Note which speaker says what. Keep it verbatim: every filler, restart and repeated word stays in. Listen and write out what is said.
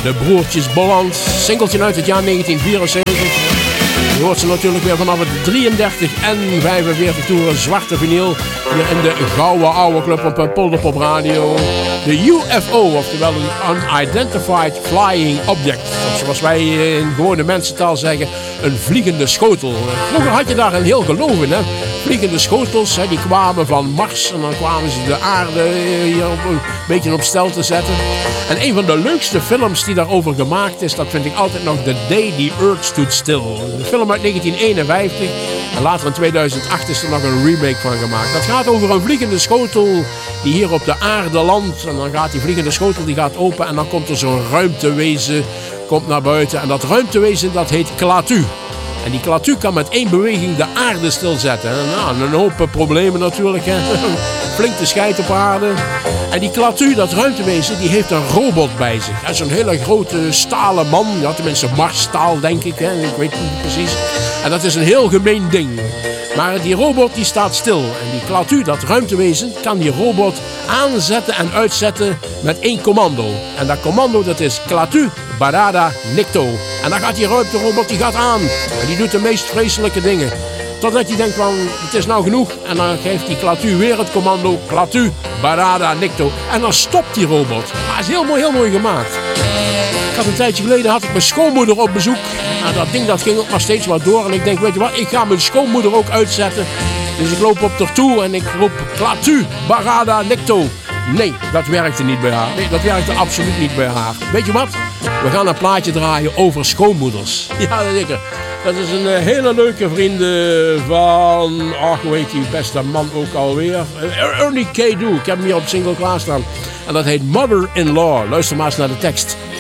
Speaker 1: De broertjes Bolland. Singeltje uit het jaar negentien vierenzeventig. Je hoort ze natuurlijk weer vanaf het drieëndertig en vijfenveertig toeren. Zwarte vinyl. Hier in de gouden oude club op Polderpop Radio. De U F O, oftewel een Unidentified Flying Object. Of zoals wij in gewone mensentaal zeggen, een vliegende schotel. Vroeger had je daar een heel geloof in, hè. Vliegende schotels, hè, die kwamen van Mars en dan kwamen ze de aarde hier op, een beetje op stel te zetten. En een van de leukste films die daarover gemaakt is, dat vind ik altijd nog The Day the Earth Stood Still. Een film uit negentien eenenvijftig en later in tweeduizend acht is er nog een remake van gemaakt. Dat gaat over een vliegende schotel die hier op de aarde landt. En dan gaat die vliegende schotel die gaat open en dan komt er zo'n ruimtewezen komt naar buiten. En dat ruimtewezen dat heet Klaatu. En die Klaatu kan met één beweging de aarde stilzetten. Nou, een hoop problemen natuurlijk. Hè. Flink de scheid op aarde. En die Klaatu, dat ruimtewezen, die heeft een robot bij zich. Dat is een hele grote stalen man. Ja, tenminste marsstaal denk ik. Hè. Ik weet niet precies. En dat is een heel gemeen ding. Maar die robot die staat stil. En die Klaatu, dat ruimtewezen, kan die robot aanzetten en uitzetten met één commando. En dat commando dat is Klaatu Barada Nikto. En dan gaat die ruimterobot die gaat aan. En die doet de meest vreselijke dingen. Totdat je denkt van, het is nou genoeg. En dan geeft die Klaatu weer het commando Klaatu Barada Nikto. En dan stopt die robot. Maar het is heel mooi, heel mooi gemaakt. Ik had een tijdje geleden had ik mijn schoonmoeder op bezoek. En dat ding dat ging ook maar steeds wat door. En ik denk, weet je wat, ik ga mijn schoonmoeder ook uitzetten. Dus ik loop op haar toe en ik roep Klaatu Barada Nikto. Nee, dat werkte niet bij haar. Nee, dat werkte absoluut niet bij haar. Weet je wat? We gaan een plaatje draaien over schoonmoeders. Ja, zeker. Dat is een uh, hele leuke vrienden van... Ach, hoe heet die beste man ook alweer? Uh, Ernie K. Doe. Ik heb hem hier op single klaarstaan. En dat heet Mother-in-Law. Luister maar eens naar de tekst.